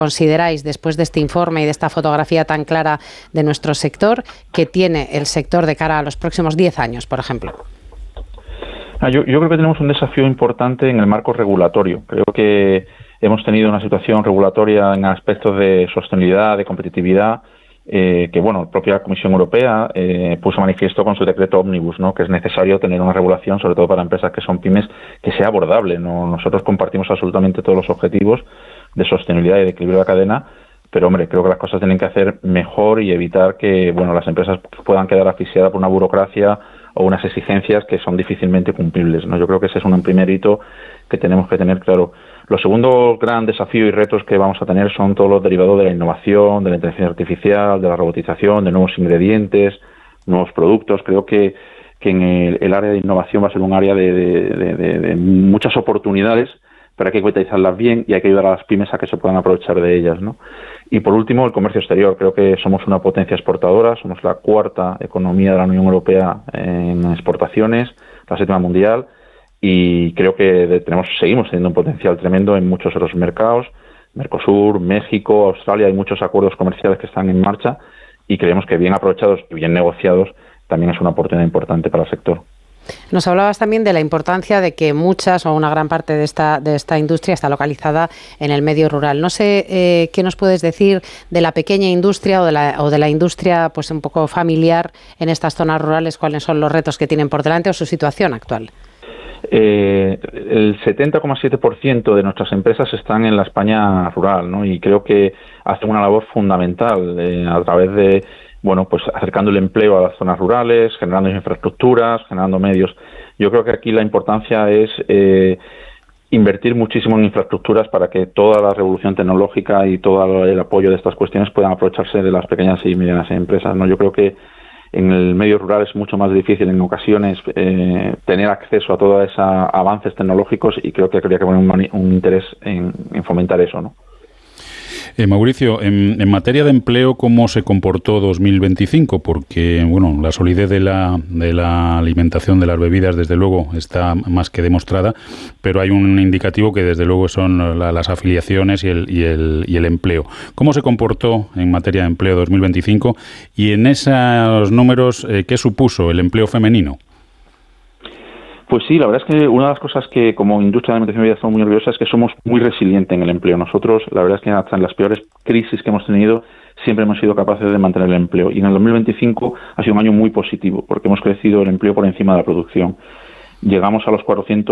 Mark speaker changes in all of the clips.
Speaker 1: consideráis, después de este informe y de esta fotografía tan clara de nuestro sector, que tiene el sector de cara a los próximos 10 años, por ejemplo?
Speaker 2: Yo creo que tenemos un desafío importante en el marco regulatorio. Creo que hemos tenido una situación regulatoria en aspectos de sostenibilidad, de competitividad, que la propia Comisión Europea puso manifiesto con su decreto Omnibus, ¿no? Que es necesario tener una regulación, sobre todo para empresas que son pymes, que sea abordable, ¿no? Nosotros compartimos absolutamente todos los objetivos de sostenibilidad y de equilibrio de la cadena, pero creo que las cosas tienen que hacer mejor y evitar que las empresas puedan quedar asfixiadas por una burocracia o unas exigencias que son difícilmente cumplibles, ¿no? Yo creo que ese es un primer hito que tenemos que tener claro. Los segundos gran desafío y retos que vamos a tener son todos los derivados de la innovación, de la inteligencia artificial, de la robotización, de nuevos ingredientes, nuevos productos. Creo que en el área de innovación va a ser un área de muchas oportunidades, pero hay que capitalizarlas bien y hay que ayudar a las pymes a que se puedan aprovechar de ellas, ¿no? Y por último, el comercio exterior. Creo que somos una potencia exportadora, somos la cuarta economía de la Unión Europea en exportaciones, la séptima mundial, y creo que seguimos teniendo un potencial tremendo en muchos otros mercados, Mercosur, México, Australia. Hay muchos acuerdos comerciales que están en marcha y creemos que bien aprovechados y bien negociados también es una oportunidad importante para el sector.
Speaker 1: Nos hablabas también de la importancia de que muchas o una gran parte de esta industria está localizada en el medio rural. No sé qué nos puedes decir de la pequeña industria o de la industria pues un poco familiar en estas zonas rurales, cuáles son los retos que tienen por delante o su situación actual.
Speaker 2: El 70,7% de nuestras empresas están en la España rural, ¿no? Y creo que hacen una labor fundamental a través de acercando el empleo a las zonas rurales, generando infraestructuras, generando medios. Yo creo que aquí la importancia es invertir muchísimo en infraestructuras para que toda la revolución tecnológica y todo el apoyo de estas cuestiones puedan aprovecharse de las pequeñas y medianas empresas, ¿no? Yo creo que en el medio rural es mucho más difícil en ocasiones tener acceso a todos esos avances tecnológicos y creo que habría que poner un interés en fomentar eso, ¿no?
Speaker 3: Mauricio, en materia de empleo, ¿cómo se comportó 2025? Porque, la solidez de la alimentación, de las bebidas, desde luego, está más que demostrada, pero hay un indicativo que, desde luego, son las afiliaciones y el empleo. ¿Cómo se comportó en materia de empleo 2025? Y en esos números, ¿qué supuso el empleo femenino?
Speaker 2: Pues sí, la verdad es que una de las cosas que como industria de alimentación y bebida estamos muy orgullosos es que somos muy resilientes en el empleo. Nosotros, la verdad es que hasta en las peores crisis que hemos tenido, siempre hemos sido capaces de mantener el empleo. Y en el 2025 ha sido un año muy positivo, porque hemos crecido el empleo por encima de la producción. Llegamos a los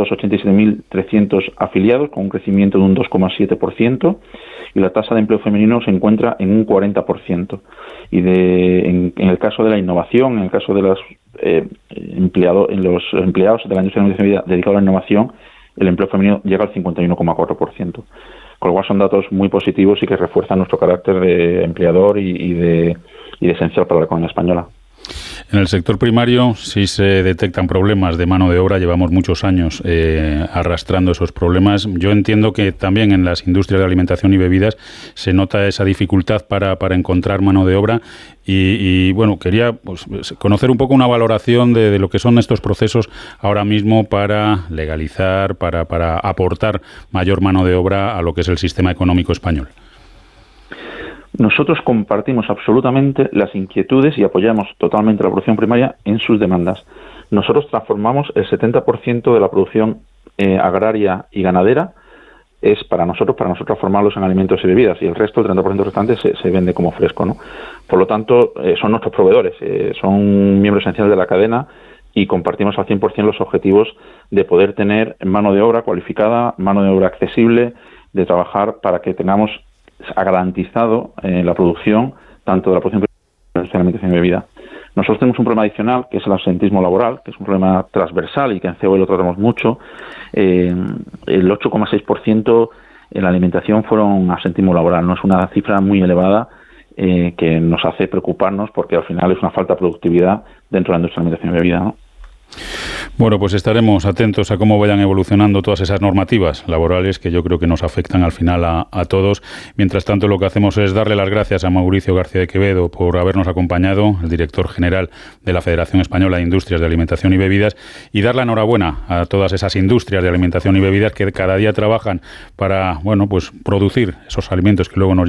Speaker 2: 487.300 afiliados, con un crecimiento de un 2,7%, y la tasa de empleo femenino se encuentra en un 40%. Y en el caso de la innovación, en el caso de los empleados de la industria de la vida dedicados a la innovación, el empleo femenino llega al 51,4%. Con lo cual son datos muy positivos y que refuerzan nuestro carácter de empleador y de esencial para la economía española.
Speaker 3: En el sector primario sí se detectan problemas de mano de obra. Llevamos muchos años arrastrando esos problemas. Yo entiendo que también en las industrias de alimentación y bebidas se nota esa dificultad para encontrar mano de obra y quería conocer un poco una valoración de lo que son estos procesos ahora mismo para legalizar, para aportar mayor mano de obra a lo que es el sistema económico español.
Speaker 2: Nosotros compartimos absolutamente las inquietudes y apoyamos totalmente la producción primaria en sus demandas. Nosotros transformamos el 70% de la producción agraria y ganadera es para nosotros transformarlos en alimentos y bebidas, y el resto, el 30% restante, se vende como fresco, ¿no? Por lo tanto, son nuestros proveedores, son miembros esenciales de la cadena y compartimos al 100% los objetivos de poder tener mano de obra cualificada, mano de obra accesible, de trabajar para que tengamos garantizado la producción, tanto de la producción de alimentación y bebida. Nosotros tenemos un problema adicional, que es el absentismo laboral, que es un problema transversal y que en COE lo tratamos mucho. El 8,6% en la alimentación fueron absentismo laboral. No es una cifra muy elevada que nos hace preocuparnos porque al final es una falta de productividad dentro de la industria de alimentación y bebida, ¿no?
Speaker 3: Bueno, pues estaremos atentos a cómo vayan evolucionando todas esas normativas laborales que yo creo que nos afectan al final a todos. Mientras tanto, lo que hacemos es darle las gracias a Mauricio García de Quevedo por habernos acompañado, el director general de la Federación Española de Industrias de Alimentación y Bebidas, y dar la enhorabuena a todas esas industrias de alimentación y bebidas que cada día trabajan para, bueno, pues producir esos alimentos que luego nos